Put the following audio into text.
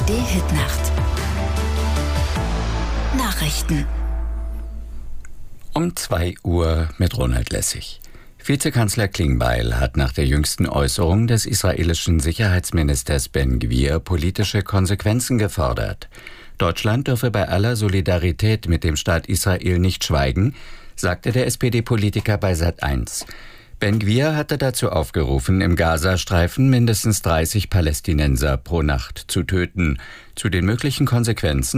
ARD-Hitnacht. Nachrichten. Um 2 Uhr mit Ronald Lessig. Vizekanzler Klingbeil hat nach der jüngsten Äußerung des israelischen Sicherheitsministers Ben-Gvir politische Konsequenzen gefordert. Deutschland dürfe bei aller Solidarität mit dem Staat Israel nicht schweigen, sagte der SPD-Politiker bei Sat.1. Ben-Gvir hatte dazu aufgerufen, im Gazastreifen mindestens 30 Palästinenser pro Nacht zu töten. Zu den möglichen Konsequenzen